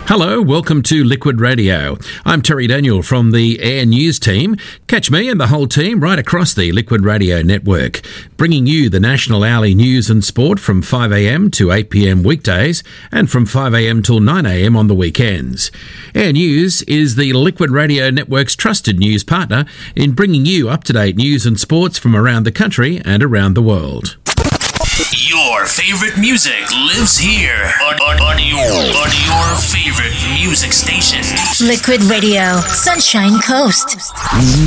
Hello, welcome to Liquid Radio. I'm Terry Daniel from the Air News team. Catch me and the whole team right across the Liquid Radio network, bringing you the national hourly news and sport from 5am to 8pm weekdays and from 5am till 9am on the weekends. Air News is the Liquid Radio network's trusted news partner in bringing you up-to-date news and sports from around the country and around the world. Your favorite music lives here on your favorite music station. Liquid Radio, Sunshine Coast.